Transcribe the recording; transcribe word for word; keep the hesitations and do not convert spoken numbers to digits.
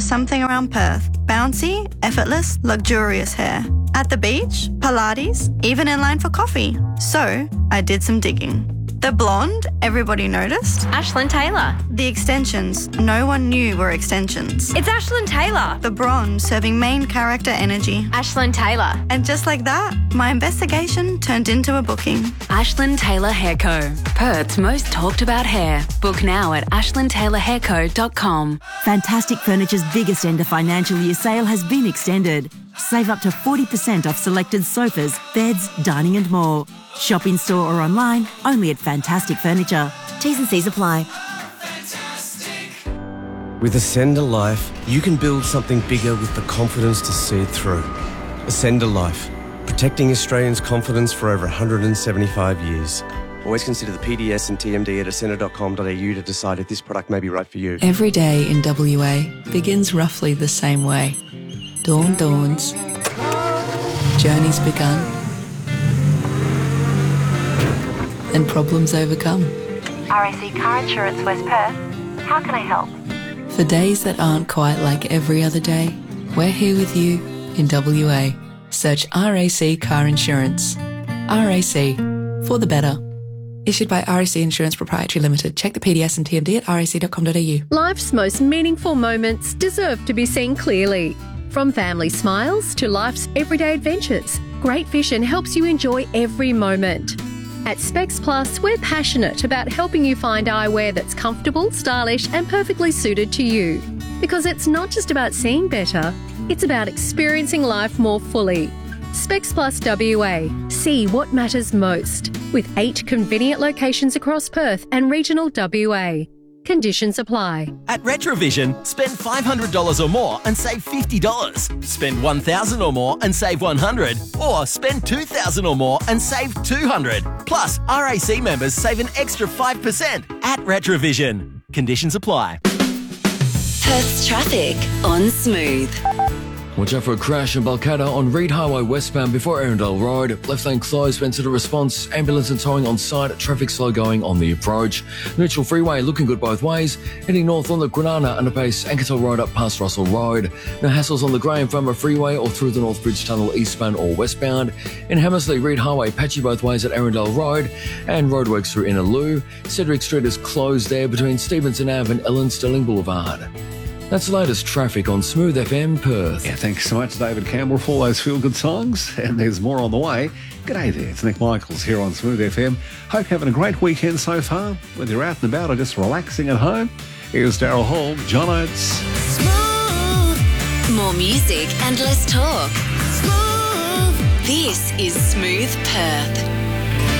something around Perth. Bouncy, effortless, luxurious hair. At the beach, Pilates, even in line for coffee. So I did some digging. The blonde, everybody noticed. Ashlyn Taylor. The extensions, no one knew were extensions. It's Ashlyn Taylor. The bronze, serving main character energy. Ashlyn Taylor. And just like that, my investigation turned into a booking. Ashlyn Taylor Hair Co. Perth's most talked about hair. Book now at ashlyn taylor hair co dot com. Fantastic Furniture's biggest end of financial year sale has been extended. Save up to forty percent off selected sofas, beds, dining and more. Shop in store or online, only at Fantastic Furniture. T's and C's apply. With Ascender Life, you can build something bigger with the confidence to see it through. Ascender Life, protecting Australians' confidence for over one hundred seventy-five years. Always consider the P D S and T M D at ascender dot com dot a u to decide if this product may be right for you. Every day in W A begins roughly the same way. Dawn dawns. Journey's begun. And problems overcome. R A C Car Insurance West Perth. How can I help? For days that aren't quite like every other day, we're here with you in W A. Search R A C Car Insurance. R A C, for the better. Issued by R A C Insurance Proprietary Limited. Check the P D S and T M D at r a c dot com dot a u. Life's most meaningful moments deserve to be seen clearly. From family smiles to life's everyday adventures, Great Vision helps you enjoy every moment. At Specs Plus, we're passionate about helping you find eyewear that's comfortable, stylish and perfectly suited to you. Because it's not just about seeing better, it's about experiencing life more fully. Specs Plus W A. See what matters most. With eight convenient locations across Perth and regional W A. Conditions apply. At Retrovision, spend five hundred dollars or more and save fifty dollars. Spend one thousand dollars or more and save one hundred dollars. Or spend two thousand dollars or more and save two hundred dollars. Plus, R A C members save an extra five percent at Retrovision. Conditions apply. Perth's traffic on Smooth. Watch out for a crash in Balcatta on Reed Highway westbound before Arundel Road. Left lane closed, went to the response. Ambulance and towing on site. Traffic slow going on the approach. Neutral Freeway looking good both ways. Heading north on the Granana underpass, Ankertel Road up past Russell Road. No hassles on the Graham Farmer Freeway or through the North Bridge Tunnel eastbound or westbound. In Hammersley, Reed Highway patchy both ways at Arundel Road. And roadworks through Innaloo. Cedric Street is closed there between Stevenson Ave and Ellen Sterling Boulevard. That's the latest traffic on Smooth F M Perth. Yeah, thanks so much, David Campbell, for all those feel-good songs. And there's more on the way. G'day there, it's Nick Michaels here on Smooth F M. Hope you're having a great weekend so far. Whether you're out and about or just relaxing at home, here's Daryl Hall, John Oates. Smooth. More music and less talk. Smooth. This is Smooth Perth.